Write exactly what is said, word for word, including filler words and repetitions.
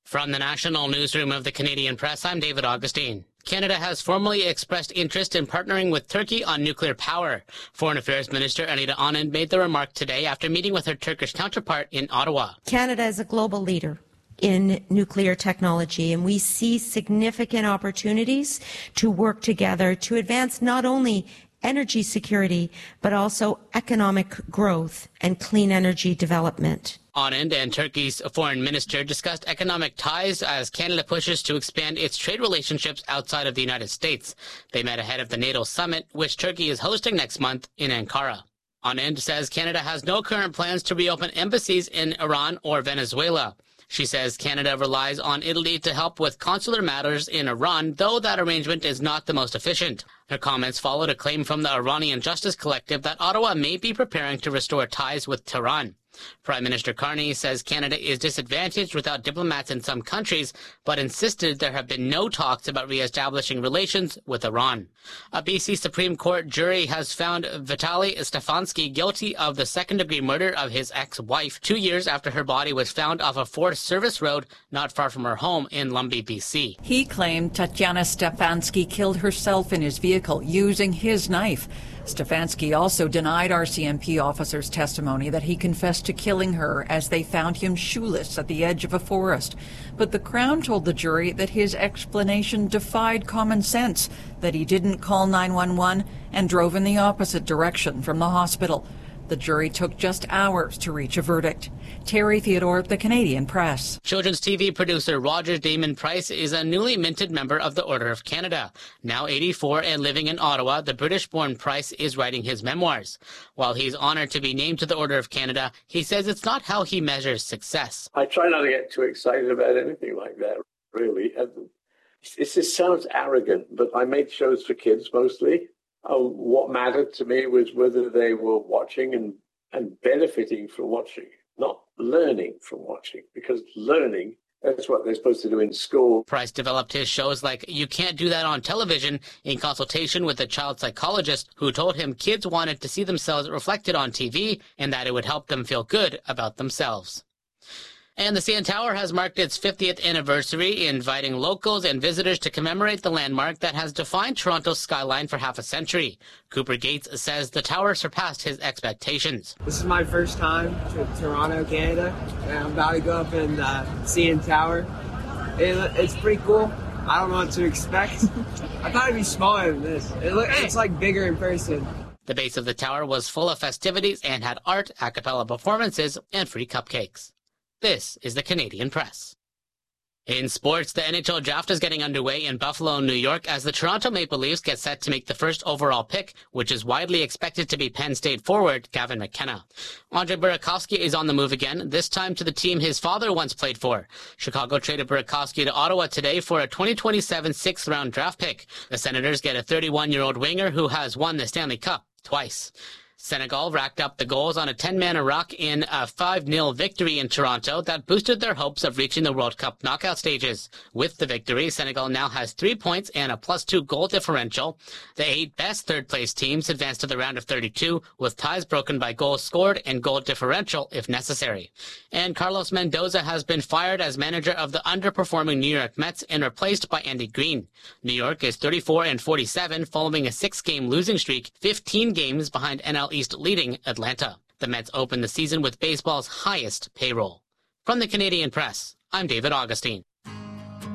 From the National Newsroom of the Canadian Press, I'm David Augustine. Canada has formally expressed interest in partnering with Turkey on nuclear power. Foreign Affairs Minister Anita Anand made the remark today after meeting with her Turkish counterpart in Ottawa. Canada is a global leader in nuclear technology, and we see significant opportunities to work together to advance not only energy security, but also economic growth and clean energy development. Anand and Turkey's foreign minister discussed economic ties as Canada pushes to expand its trade relationships outside of the United States. They met ahead of the NATO summit, which Turkey is hosting next month in Ankara. Anand says Canada has no current plans to reopen embassies in Iran or Venezuela. She says Canada relies on Italy to help with consular matters in Iran, though that arrangement is not the most efficient. Her comments followed a claim from the Iranian Justice Collective that Ottawa may be preparing to restore ties with Tehran. Prime Minister Carney says Canada is disadvantaged without diplomats in some countries, but insisted there have been no talks about re-establishing relations with Iran. A B C Supreme Court jury has found Vitaly Stefanski guilty of the second-degree murder of his ex-wife two years after her body was found off a Forest Service road not far from her home in Lumby, B C. He claimed Tatiana Stefanski killed herself in his vehicle using his knife. Stefanski also denied R C M P officers' testimony that he confessed to killing her as they found him shoeless at the edge of a forest. But the Crown told the jury that his explanation defied common sense, that he didn't call nine one one and drove in the opposite direction from the hospital. The jury took just hours to reach a verdict. Terry Theodore, The Canadian Press. Children's T V producer Roger Damon Price is a newly minted member of the Order of Canada. Now eighty-four and living in Ottawa, the British-born Price is writing his memoirs. While he's honored to be named to the Order of Canada, he says it's not how he measures success. I try not to get too excited about anything like that, really. It just sounds arrogant, but I made shows for kids mostly. Oh, what mattered to me was whether they were watching and, and benefiting from watching, not learning from watching, because learning, that's what they're supposed to do in school. Price developed his shows like You Can't Do That on Television in consultation with a child psychologist who told him kids wanted to see themselves reflected on T V and that it would help them feel good about themselves. And the C N Tower has marked its fiftieth anniversary, inviting locals and visitors to commemorate the landmark that has defined Toronto's skyline for half a century. Cooper Gates says the tower surpassed his expectations. This is my first time to Toronto, Canada, and I'm about to go up in the C N Tower. It, it's pretty cool. I don't know what to expect. I thought it'd be smaller than this. It look, it's like bigger in person. The base of the tower was full of festivities and had art, a cappella performances, and free cupcakes. This is the Canadian Press. In sports, the N H L draft is getting underway in Buffalo, New York, as the Toronto Maple Leafs get set to make the first overall pick, which is widely expected to be Penn State forward Gavin McKenna. Andre Burakovsky is on the move again, this time to the team his father once played for. Chicago traded Burakovsky to Ottawa today for a twenty twenty-seven sixth-round draft pick. The Senators get a thirty-one-year-old winger who has won the Stanley Cup twice. Senegal racked up the goals on a ten-man Iraq in a five nil victory in Toronto that boosted their hopes of reaching the World Cup knockout stages. With the victory, Senegal now has three points and a plus two goal differential. The eight best third-place teams advance to the round of thirty-two, with ties broken by goals scored and goal differential if necessary. And Carlos Mendoza has been fired as manager of the underperforming New York Mets and replaced by Andy Green. New York is thirty-four and forty-seven following a six-game losing streak, fifteen games behind N L East leading Atlanta. The Mets opened the season with baseball's highest payroll. From the Canadian Press, I'm David Augustine.